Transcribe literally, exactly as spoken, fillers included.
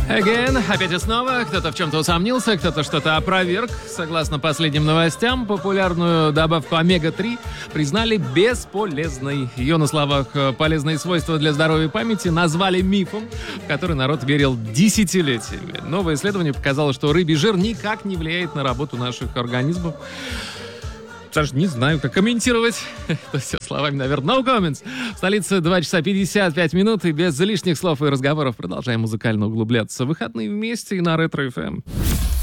Again, опять и снова. Кто-то в чем-то усомнился, кто-то что-то опроверг. Согласно последним новостям, популярную добавку омега три признали бесполезной. Ее, на словах, полезные свойства для здоровья и памяти назвали мифом, в который народ верил десятилетиями. Новое исследование показало, что рыбий жир никак не влияет на работу наших организмов. Даже не знаю, как комментировать. Это все словами, наверное, no comments. В столице два часа пятьдесят пять минут, и без лишних слов и разговоров продолжаем музыкально углубляться в выходные вместе и на Ретро эф эм.